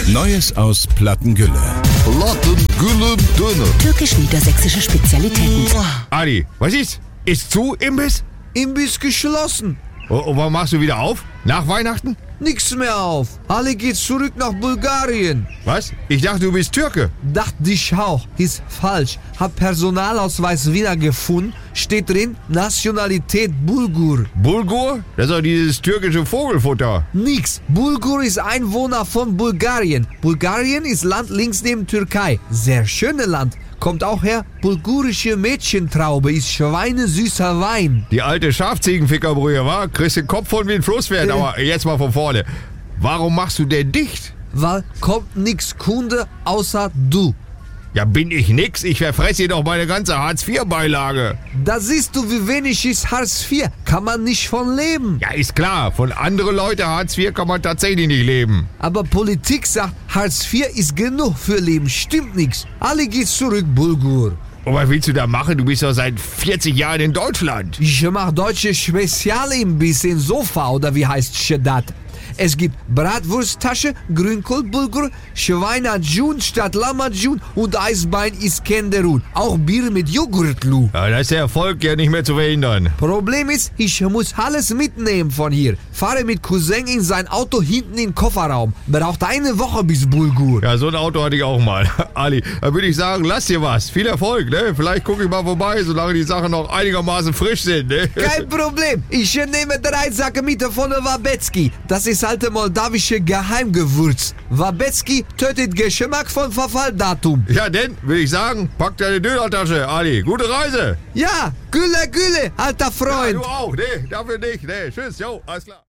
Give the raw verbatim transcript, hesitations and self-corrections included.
Neues aus Plattengülle. Plattengülle Döner. Türkisch-niedersächsische Spezialitäten. Ali, was ist? Ist zu, Imbiss? Imbiss geschlossen. Und oh, warum machst du wieder auf? Nach Weihnachten? Nix mehr auf. Ali geht zurück nach Bulgarien. Was? Ich dachte, du bist Türke. Dachte ich auch. Ist falsch. Hab Personalausweis wieder gefunden. Steht drin, Nationalität Bulgur. Bulgur? Das ist doch dieses türkische Vogelfutter. Nix. Bulgur ist Einwohner von Bulgarien. Bulgarien ist Land links neben Türkei. Sehr schönes Land. Kommt auch her, bulgurische Mädchentraube ist schweinesüßer Wein. Die alte Schafziegenfickerbrühe, wa? Kriegst den Kopf von wie ein Flusspferd, Äh. aber jetzt mal von vorne. Warum machst du denn dicht? Weil kommt nix Kunde außer du. Ja, bin ich nix. Ich verfresse dir doch meine ganze Hartz vier Beilage. Da siehst du, wie wenig ist Hartz vier. Kann man nicht von leben. Ja, ist klar. Von anderen Leuten Hartz vier kann man tatsächlich nicht leben. Aber Politik sagt, Hartz vier ist genug für Leben. Stimmt nix. Alle geht zurück, Bulgur. Und was willst du da machen? Du bist doch seit vierzig Jahren in Deutschland. Ich mach deutsche Spezialimbiss in Sofa oder wie heißt das? Es gibt Bratwursttasche, Grünkohl-Bulgur, Schweinajun statt Lamajun und Eisbein Iskenderun. Auch Bier mit Joghurtlu. Ja, da ist der Erfolg ja nicht mehr zu verhindern. Problem ist, ich muss alles mitnehmen von hier. Fahre mit Cousin in sein Auto hinten in den Kofferraum. Braucht eine Woche bis Bulgur. Ja, so ein Auto hatte ich auch mal. Ali, da würde ich sagen, lass dir was. Viel Erfolg, ne? Vielleicht gucke ich mal vorbei, solange die Sachen noch einigermaßen frisch sind, ne? Kein Problem. Ich nehme drei Säcke mit von der Wabecki. Das ist alte moldawische Geheimgewürz. Wabecki tötet Geschmack von Verfalldatum. Ja, denn, würde ich sagen, pack deine Dönertasche, Ali. Gute Reise. Ja, Gülle, Gülle, alter Ja, Freund. du auch, ne? Dafür nicht, ne? Tschüss, jo, alles klar.